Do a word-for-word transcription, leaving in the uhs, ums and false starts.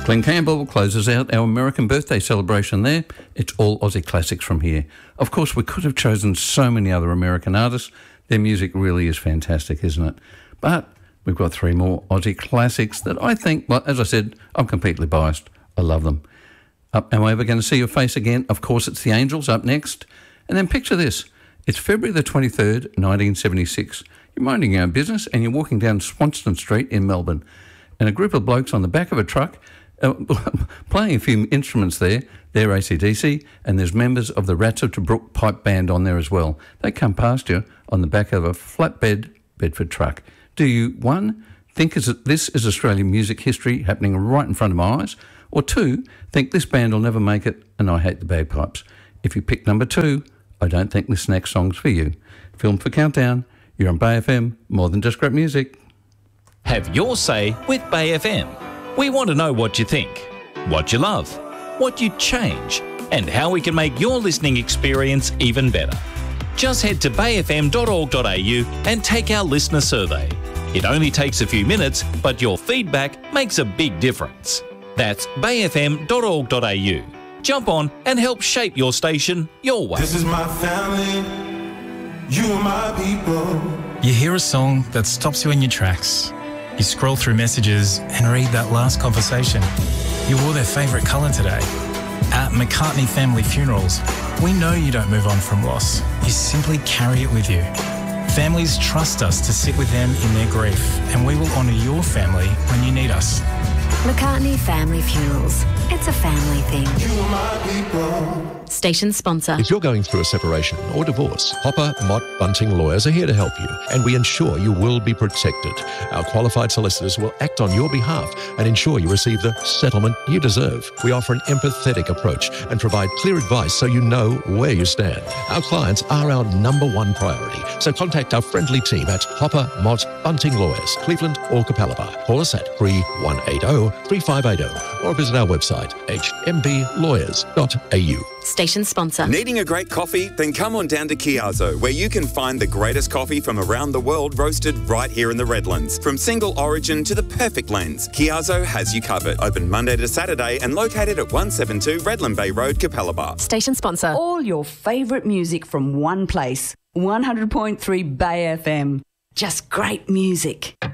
Glenn Campbell closes out our American birthday celebration there. It's all Aussie classics from here. Of course, we could have chosen so many other American artists. Their music really is fantastic, isn't it? But we've got three more Aussie classics that I think, well, as I said, I'm completely biased. I love them. Up, am I ever going to see your face again? Of course, it's the Angels up next. And then picture this. It's February the twenty-third, nineteen seventy-six. You're minding your own business and you're walking down Swanston Street in Melbourne. And a group of blokes on the back of a truck uh, playing a few instruments there. They're A C D C, and there's members of the Rats of Tobruk Pipe Band on there as well. They come past you on the back of a flatbed Bedford truck. Do you, one, think is it, this is Australian music history happening right in front of my eyes? Or two, think this band will never make it and I hate the bagpipes? If you pick number two, I don't think this next song's for you. Film for Countdown. You're on Bay F M, more than just great music. Have your say with Bay F M. We want to know what you think, what you love, what you'd change, and how we can make your listening experience even better. Just head to bay f m dot org dot a u and take our listener survey. It only takes a few minutes, but your feedback makes a big difference. That's bay f m dot org dot a u. Jump on and help shape your station your way. This is my family, you are my people. You hear a song that stops you in your tracks. You scroll through messages and read that last conversation. You wore their favourite colour today. At McCartney Family Funerals, we know you don't move on from loss. You simply carry it with you. Families trust us to sit with them in their grief, and we will honour your family when you need us. McCartney Family Funerals. It's a family thing. You are my people. Station sponsor. If you're going through a separation or divorce, Hopper Mott Bunting Lawyers are here to help you, and we ensure you will be protected. Our qualified solicitors will act on your behalf and ensure you receive the settlement you deserve. We offer an empathetic approach and provide clear advice so you know where you stand. Our clients are our number one priority, so contact our friendly team at Hopper Mott Bunting Lawyers, Cleveland or Capalaba. Call us at three one eight zero, three five eight zero or visit our website h m b lawyers dot a u. Station sponsor. Needing a great coffee? Then come on down to Chiazzo, where you can find the greatest coffee from around the world roasted right here in the Redlands. From single origin to the perfect blends, Chiazzo has you covered. Open Monday to Saturday and located at one seventy-two Redland Bay Road, Capalaba. Station sponsor. All your favourite music from one place. one hundred point three Bay F M. Just great music.